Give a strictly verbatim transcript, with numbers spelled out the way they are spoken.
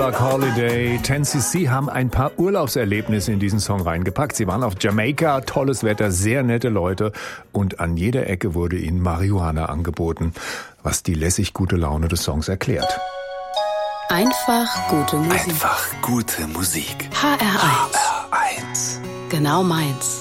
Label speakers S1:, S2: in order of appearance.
S1: Holiday, ten C C haben ein paar Urlaubserlebnisse in diesen Song reingepackt. Sie waren auf Jamaika, tolles Wetter, sehr nette Leute und an jeder Ecke wurde ihnen Marihuana angeboten, was die lässig gute Laune des Songs erklärt.
S2: Einfach gute Musik.
S3: Einfach gute Musik.
S2: H R eins.
S3: H R eins.
S2: Genau meins.